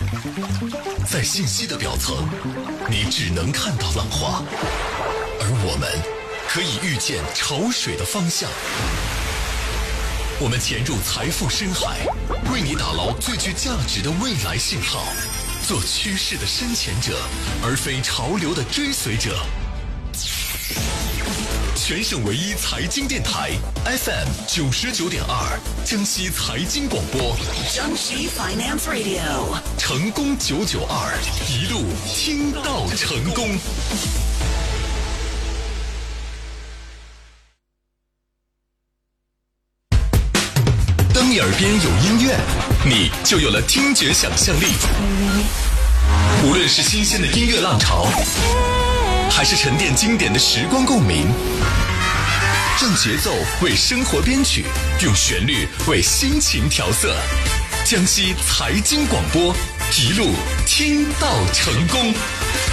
在信息的表层，你只能看到浪花，而我们可以预见潮水的方向。我们潜入财富深海，为你打捞最具价值的未来信号，做趋势的深潜者，而非潮流的追随者。全省唯一财经电台 FM 99.2，江西财经广播， 江西 Finance Radio， 成功992，一路听到成功。当你耳边有音乐，你就有了听觉想象力。无论是新鲜的音乐浪潮，还是沉淀经典的时光共鸣，让节奏为生活编曲，用旋律为心情调色。江西财经广播，一路听到成功。